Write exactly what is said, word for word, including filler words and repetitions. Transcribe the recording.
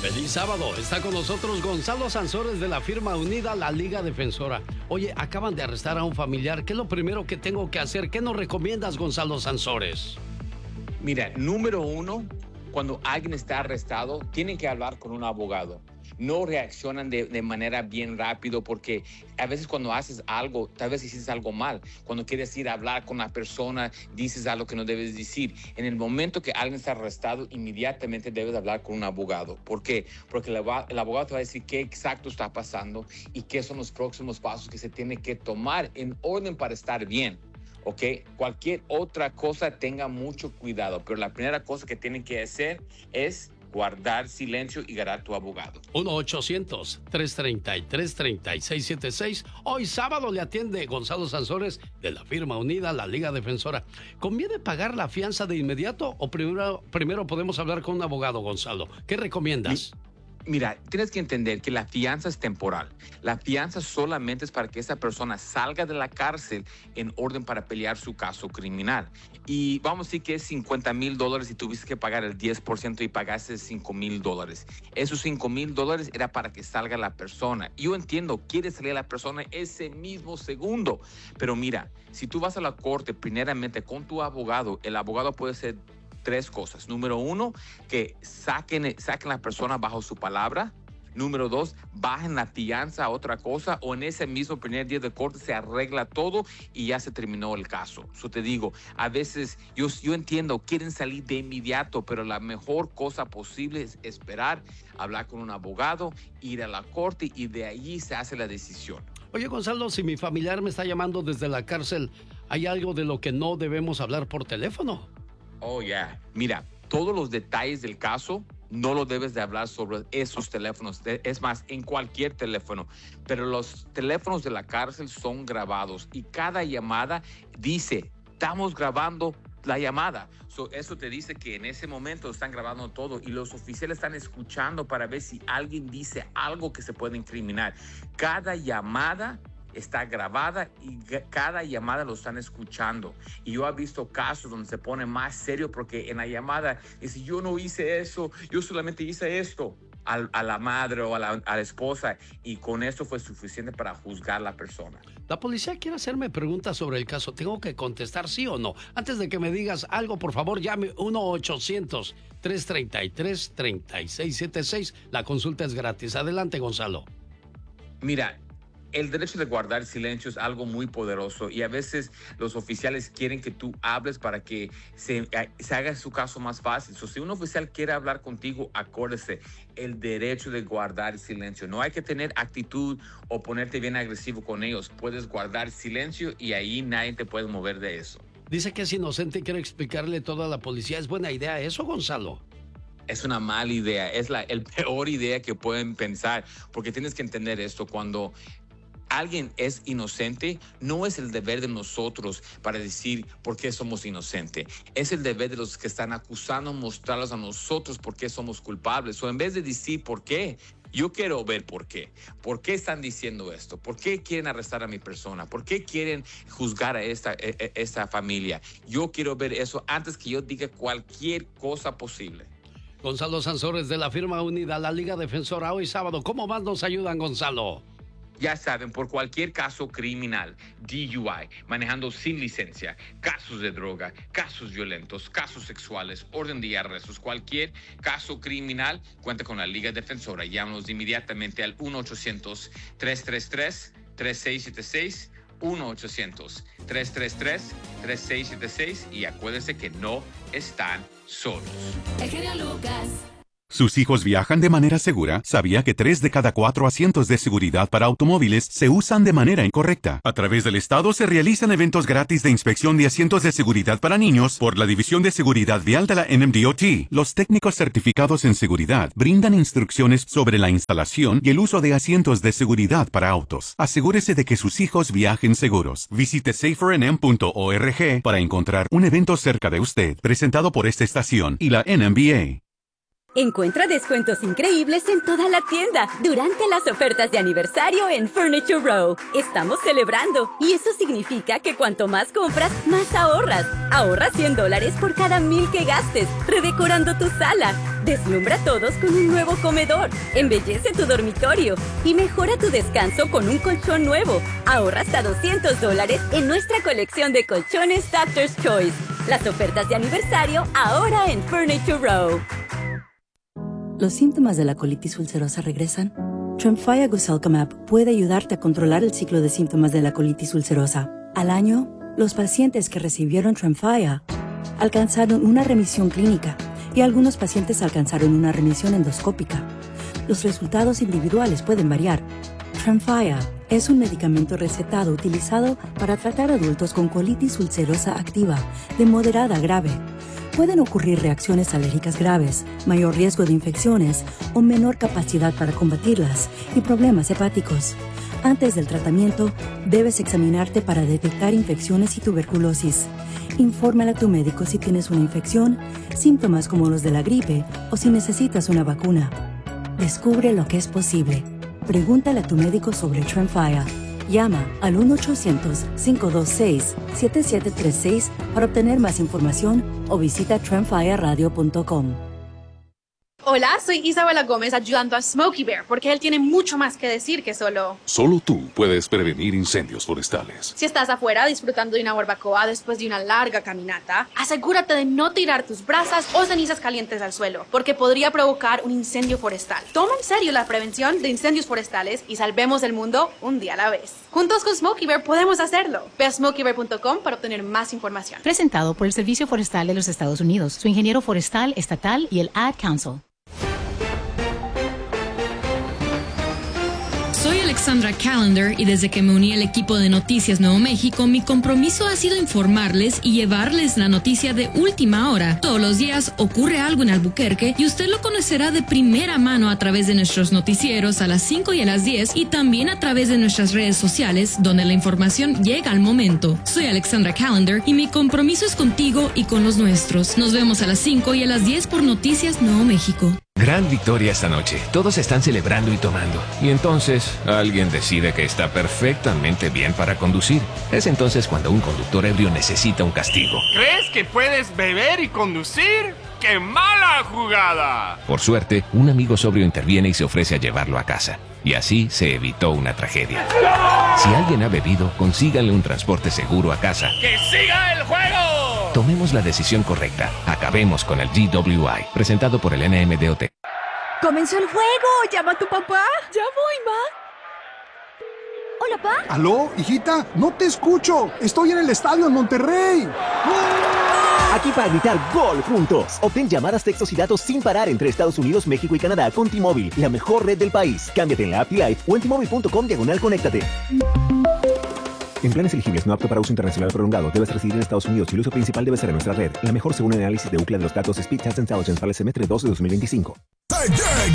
Feliz sábado, está con nosotros Gonzalo Sansores de la firma unida La Liga Defensora. Oye, acaban de arrestar a un familiar. ¿Qué es lo primero que tengo que hacer? ¿Qué nos recomiendas, Gonzalo Sansores? Mira, número uno, cuando alguien está arrestado, tienen que hablar con un abogado. No reaccionan de, de manera bien rápido, porque a veces cuando haces algo, tal vez hiciste algo mal. Cuando quieres ir a hablar con la persona, dices algo que no debes decir. En el momento que alguien está arrestado, inmediatamente debes hablar con un abogado. ¿Por qué? Porque el, el abogado te va a decir qué exacto está pasando y qué son los próximos pasos que se tienen que tomar en orden para estar bien. ¿Ok? Cualquier otra cosa, tenga mucho cuidado. Pero la primera cosa que tienen que hacer es guardar silencio y ganar tu abogado. uno ochocientos, tres treinta y tres, treinta y seis setenta y seis. Hoy sábado le atiende Gonzalo Sansores de la firma unida La Liga Defensora. ¿Conviene pagar la fianza de inmediato o primero, primero podemos hablar con un abogado, Gonzalo? ¿Qué recomiendas? Mi- Mira, tienes que entender que la fianza es temporal. La fianza solamente es para que esa persona salga de la cárcel en orden para pelear su caso criminal. Y vamos a decir que es cincuenta mil dólares y tuviste que pagar el diez por ciento y pagaste cinco mil dólares. Esos cinco mil dólares era para que salga la persona. Yo entiendo, quiere salir la persona ese mismo segundo. Pero mira, si tú vas a la corte primeramente con tu abogado, el abogado puede ser tres cosas. Número uno, que saquen, saquen a la persona bajo su palabra. Número dos, bajen la fianza a otra cosa, o en ese mismo primer día de corte se arregla todo y ya se terminó el caso. Eso te digo, a veces yo, yo entiendo, quieren salir de inmediato, pero la mejor cosa posible es esperar, hablar con un abogado, ir a la corte y de allí se hace la decisión. Oye, Gonzalo, si mi familiar me está llamando desde la cárcel, ¿hay algo de lo que no debemos hablar por teléfono? Oh, ya. Yeah. Mira, todos los detalles del caso no lo debes de hablar sobre esos teléfonos. Es más, en cualquier teléfono. Pero los teléfonos de la cárcel son grabados y cada llamada dice, estamos grabando la llamada. So, eso te dice que en ese momento están grabando todo y los oficiales están escuchando para ver si alguien dice algo que se puede incriminar. Cada llamada está grabada y cada llamada lo están escuchando. Y yo he visto casos donde se pone más serio porque en la llamada dice, yo no hice eso, yo solamente hice esto a, a la madre o a la, a la esposa, y con esto fue suficiente para juzgar a la persona. La policía quiere hacerme preguntas sobre el caso. ¿Tengo que contestar sí o no? Antes de que me digas algo, por favor, llame uno ochocientos, tres treinta y tres, treinta y seis setenta y seis. La consulta es gratis. Adelante, Gonzalo. Mira, el derecho de guardar silencio es algo muy poderoso y a veces los oficiales quieren que tú hables para que se, se haga su caso más fácil. So, si un oficial quiere hablar contigo, acuérdese, el derecho de guardar silencio. No hay que tener actitud o ponerte bien agresivo con ellos. Puedes guardar silencio y ahí nadie te puede mover de eso. Dice que es inocente y quiere explicarle todo a la policía. ¿Es buena idea eso, Gonzalo? Es una mala idea, es la el peor idea que pueden pensar, porque tienes que entender esto. Cuando alguien es inocente, no es el deber de nosotros para decir por qué somos inocentes. Es el deber de los que están acusando mostrarlos a nosotros por qué somos culpables. O en vez de decir por qué, yo quiero ver por qué. ¿Por qué están diciendo esto? ¿Por qué quieren arrestar a mi persona? ¿Por qué quieren juzgar a esta, a esta familia? Yo quiero ver eso antes que yo diga cualquier cosa posible. Gonzalo Sansores de la firma unida La Liga Defensora. Hoy sábado, ¿cómo más nos ayudan, Gonzalo? Ya saben, por cualquier caso criminal, D U I, manejando sin licencia, casos de droga, casos violentos, casos sexuales, orden de arrestos, cualquier caso criminal, cuenta con la Liga Defensora. Llámanos inmediatamente al uno ochocientos, tres tres tres, tres seis siete seis, uno ochocientos, tres tres tres, tres seis siete seis, y acuérdense que no están solos. El genio Lucas. ¿Sus hijos viajan de manera segura? ¿Sabía que tres de cada cuatro asientos de seguridad para automóviles se usan de manera incorrecta? A través del estado se realizan eventos gratis de inspección de asientos de seguridad para niños por la División de Seguridad Vial de la N M D O T. Los técnicos certificados en seguridad brindan instrucciones sobre la instalación y el uso de asientos de seguridad para autos. Asegúrese de que sus hijos viajen seguros. Visite safer n m punto org para encontrar un evento cerca de usted, presentado por esta estación y la N M B A. Encuentra descuentos increíbles en toda la tienda durante las ofertas de aniversario en Furniture Row. Estamos celebrando y eso significa que cuanto más compras, más ahorras. Ahorra cien dólares por cada mil que gastes, redecorando tu sala. Deslumbra a todos con un nuevo comedor, embellece tu dormitorio y mejora tu descanso con un colchón nuevo. Ahorra hasta doscientos dólares en nuestra colección de colchones Doctor's Choice. Las ofertas de aniversario ahora en Furniture Row. ¿Los síntomas de la colitis ulcerosa regresan? Tremfya Guselkumab puede ayudarte a controlar el ciclo de síntomas de la colitis ulcerosa. Al año, los pacientes que recibieron Tremfya alcanzaron una remisión clínica y algunos pacientes alcanzaron una remisión endoscópica. Los resultados individuales pueden variar. Tremfya es un medicamento recetado utilizado para tratar adultos con colitis ulcerosa activa de moderada a grave. Pueden ocurrir reacciones alérgicas graves, mayor riesgo de infecciones o menor capacidad para combatirlas y problemas hepáticos. Antes del tratamiento, debes examinarte para detectar infecciones y tuberculosis. Infórmale a tu médico si tienes una infección, síntomas como los de la gripe o si necesitas una vacuna. Descubre lo que es posible. Pregúntale a tu médico sobre Tremfya. Llama al uno ochocientos, cinco dos seis, siete siete tres seis para obtener más información o visita tremfya radio punto com. Hola, soy Isabela Gómez ayudando a Smokey Bear porque él tiene mucho más que decir que solo... Solo tú puedes prevenir incendios forestales. Si estás afuera disfrutando de una barbacoa después de una larga caminata, asegúrate de no tirar tus brasas o cenizas calientes al suelo porque podría provocar un incendio forestal. Toma en serio la prevención de incendios forestales y salvemos el mundo un día a la vez. Juntos con Smokey Bear podemos hacerlo. Ve a smokey bear punto com para obtener más información. Presentado por el Servicio Forestal de los Estados Unidos, su ingeniero forestal estatal y el Ad Council. Soy Alexandra Callender y desde que me uní al equipo de Noticias Nuevo México, mi compromiso ha sido informarles y llevarles la noticia de última hora. Todos los días ocurre algo en Albuquerque y usted lo conocerá de primera mano a través de nuestros noticieros a las cinco y a las diez y también a través de nuestras redes sociales donde la información llega al momento. Soy Alexandra Callender y mi compromiso es contigo y con los nuestros. Nos vemos a las cinco y a las diez por Noticias Nuevo México. Gran victoria esta noche. Todos están celebrando y tomando. Y entonces, alguien decide que está perfectamente bien para conducir. Es entonces cuando un conductor ebrio necesita un castigo. ¿Crees que puedes beber y conducir? ¡Qué mala jugada! Por suerte, un amigo sobrio interviene y se ofrece a llevarlo a casa. Y así se evitó una tragedia. Si alguien ha bebido, consíganle un transporte seguro a casa. ¡Que siga el juego! Tomemos la decisión correcta. Acabemos con el D W I. Presentado por el N M D O T. ¡Comenzó el juego! ¡Llama a tu papá! ¡Ya voy, ma! Hola, pa. ¿Aló, hijita? No te escucho. Estoy en el estadio en Monterrey. Aquí para gritar gol juntos. Obtén llamadas, textos y datos sin parar entre Estados Unidos, México y Canadá con T-Mobile, la mejor red del país. Cámbiate en la app T-Life o en T Mobile punto com diagonal conéctate. En planes elegibles no apto para uso internacional prolongado, debes residir en Estados Unidos y el uso principal debe ser en nuestra red. La mejor según el análisis de Ookla de los datos Speed Test Intelligence para el semestre dos de dos mil veinticinco. Te llega